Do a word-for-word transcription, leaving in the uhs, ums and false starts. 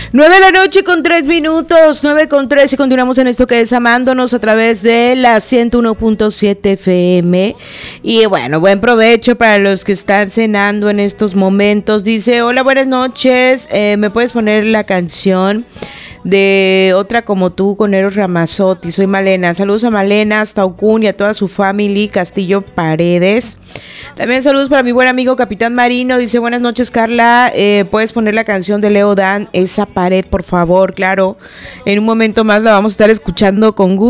Nueve de la noche con tres minutos, nueve con tres y continuamos en esto que es Amándonos a través de la ciento uno punto siete F M. Y bueno, buen provecho para los que están cenando en estos momentos. Dice, hola, buenas noches, eh, ¿me puedes poner la canción de Otra como tú con Eros Ramazzotti? Soy Malena, saludos a Malena, hasta Ocún y a toda su familia, Castillo Paredes. También saludos para mi buen amigo Capitán Marino, dice buenas noches Carla, eh, puedes poner la canción de Leo Dan, Esa pared, por favor. Claro, en un momento más la vamos a estar escuchando con gusto.